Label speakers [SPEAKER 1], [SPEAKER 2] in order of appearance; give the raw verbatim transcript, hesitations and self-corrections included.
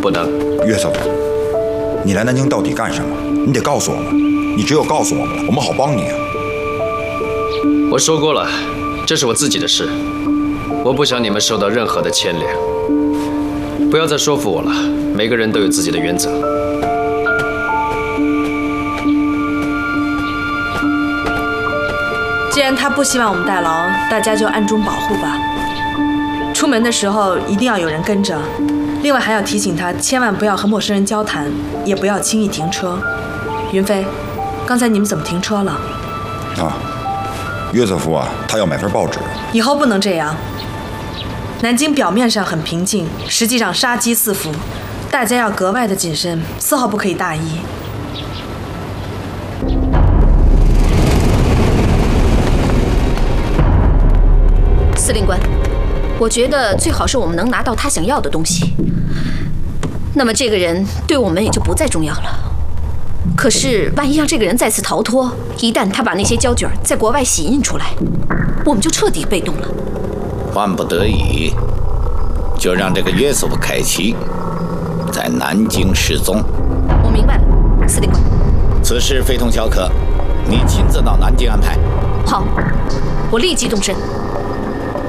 [SPEAKER 1] 不能。
[SPEAKER 2] 约瑟夫，你来南京到底干什么？你得告诉我们，你只有告诉我们了，我们好帮你啊。
[SPEAKER 1] 我说过了，这是我自己的事，我不想你们受到任何的牵连。不要再说服我了，每个人都有自己的原则。
[SPEAKER 3] 既然他不希望我们代劳，大家就暗中保护吧。出门的时候一定要有人跟着，另外还要提醒他，千万不要和陌生人交谈，也不要轻易停车。云飞，刚才你们怎么停车了？
[SPEAKER 2] 啊，约瑟夫啊，他要买份报纸。
[SPEAKER 3] 以后不能这样。南京表面上很平静，实际上杀机四伏，大家要格外的谨慎，丝毫不可以大意。
[SPEAKER 4] 司令官，我觉得最好是我们能拿到他想要的东西，那么这个人对我们也就不再重要了。可是万一让这个人再次逃脱，一旦他把那些胶卷在国外洗印出来，我们就彻底被动了。
[SPEAKER 5] 万不得已，就让这个约瑟夫凯奇在南京失踪。
[SPEAKER 4] 我明白了，司令官。
[SPEAKER 5] 此事非同小可，你亲自到南京安排。
[SPEAKER 4] 好，我立即动身。